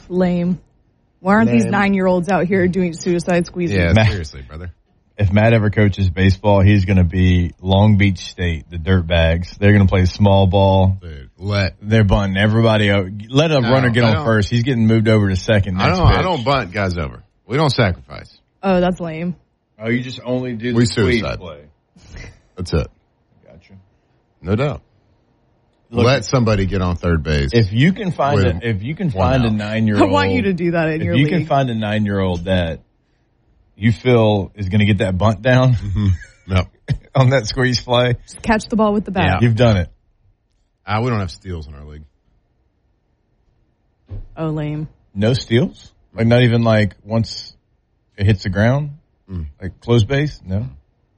Lame. Why aren't these 9-year-olds out here doing suicide squeezes? Yeah, seriously, brother. If Matt ever coaches baseball, he's going to be Long Beach State, the Dirtbags. They're going to play small ball. Dude, they're bunting everybody out. Let a runner get on first. He's getting moved over to second. I don't bunt guys over. We don't sacrifice. Oh, that's lame. Oh, you just only do the squeeze play. That's it. Gotcha. No doubt. Look, let somebody get on third base. If you can find a 9-year-old, I want you to do that in your league. If you can find a 9-year-old that you feel is going to get that bunt down on that squeeze play, just catch the ball with the bat. You've done it. We don't have steals in our league. Oh, lame. No steals? Like not even like once it hits the ground? Like close base? No.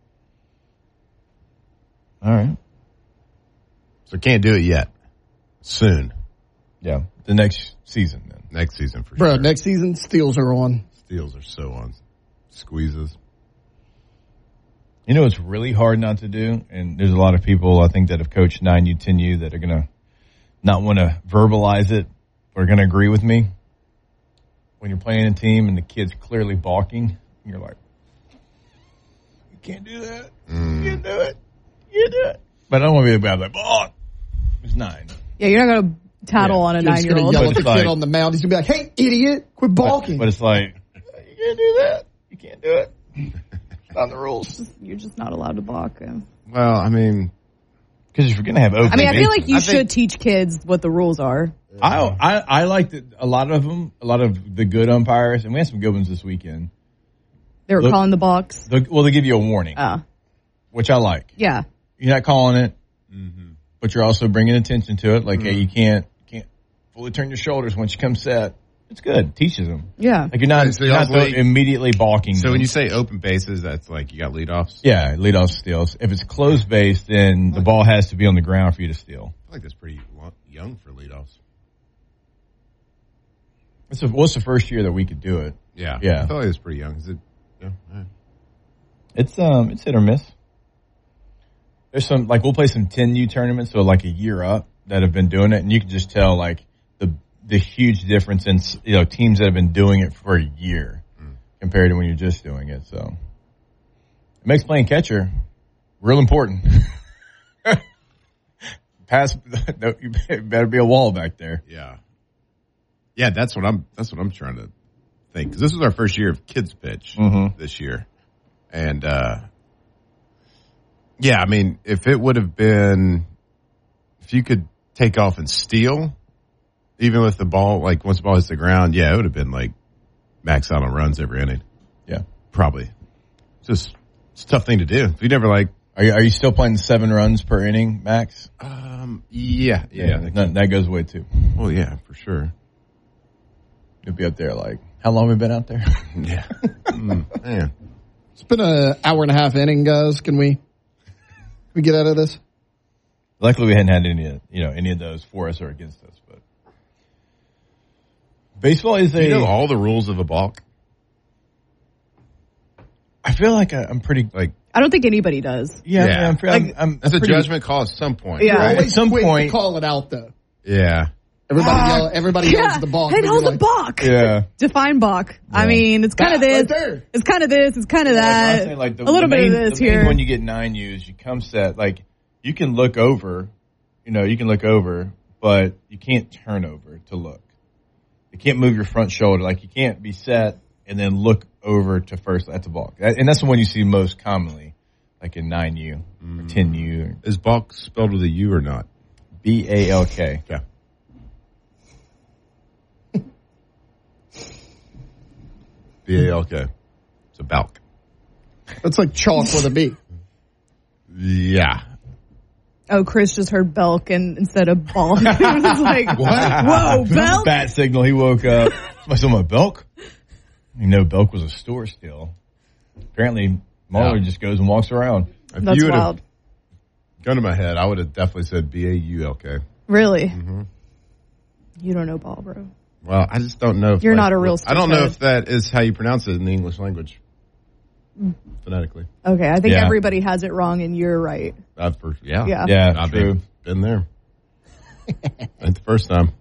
All right. So can't do it yet. Soon. Yeah. The next season then. Next season for sure. Bro, next season, steals are on. Steals are so on. Squeezes. You know, it's really hard not to do, and there's a lot of people, I think, that have coached 9U, 10U that are going to not want to verbalize it or going to agree with me. When you're playing a team and the kid's clearly balking, and you're like, you can't do that. You can't do it. You can't do it. But I don't want to be about like, balk. It's 9. Yeah, you're not going to tattle on a 9-year-old. Yell at the kid on the mound. He's going to be like, hey, idiot, quit balking. But it's like, you can't do that. You can't do it. It's not the rules. You're just not allowed to balk. Well, I mean, because if you're going to have open I feel like you should teach kids what the rules are. I liked it, a lot of them, a lot of the good umpires, and we had some good ones this weekend. They were calling the balks? They give you a warning, which I like. Yeah. You're not calling it, but you're also bringing attention to it. Like, hey, you can't fully turn your shoulders once you come set. It's good. It teaches them. Yeah. Like, you're not immediately balking. So them. when you say open bases, that's like you got leadoffs? Yeah, leadoff steals. If it's closed base, then the ball has to be on the ground for you to steal. I feel like that's pretty young for leadoffs. What's the first year that we could do it? Yeah. Yeah. I feel like it's pretty young. Is it? Yeah. Right. It's hit or miss. There's some, like, we'll play some 10U tournaments, so like a year up that have been doing it, and you can just tell, like, the huge difference in, teams that have been doing it for a year compared to when you're just doing it. So it makes playing catcher real important. Pass, you better be a wall back there. Yeah. Yeah, that's what I'm trying to think. Because this is our first year of kids pitch this year. And, yeah, I mean, if it would have been, if you could take off and steal, even with the ball, like once the ball hits the ground, yeah, it would have been like max out on runs every inning. Yeah. Probably. It's a tough thing to do. If you never like. Are you still playing 7 runs per inning, max? Yeah. That goes away too. Well, yeah, for sure. You'll be up there like, how long have we been out there? Yeah. Man. It's been an hour and a half inning, guys. Can we get out of this? Luckily, we hadn't had any of those for us or against us. But baseball is Do you know all the rules of a balk? I feel like I'm pretty like. I don't think anybody does. Yeah. That's a judgment call at some point. Yeah. Right? At some point, call it out though. Yeah. Everybody yells the balk. Hey, how's the balk? Yeah. Define balk. Yeah. I mean, it's kind of this. Right it's kind of this. It's kind of that. Saying, like, a little bit of this here. When you get 9Us, you come set. Like, you can look over. But you can't turn over to look. You can't move your front shoulder. Like, you can't be set and then look over to first. That's a balk. And that's the one you see most commonly, like in 9U or 10U. Is balk spelled with a U or not? BALK. Yeah. BALK. It's a balk. That's like chalk with a B. Yeah. Oh, Chris just heard Belk instead of balk. He was like, what? Whoa, Belk? Bat signal. He woke up. I saw my Belk. You know, Belk was a store still. Apparently, Marler just goes and walks around. If That's you would wild. have gone to my head, I would have definitely said BAULK. Really? Mm-hmm. You don't know ball, bro. Well, I just don't know if you're not a real I don't know if that is how you pronounce it in the English language. Phonetically. Okay, I think everybody has it wrong and you're right. Yeah, true. Been there. Ain't the first time.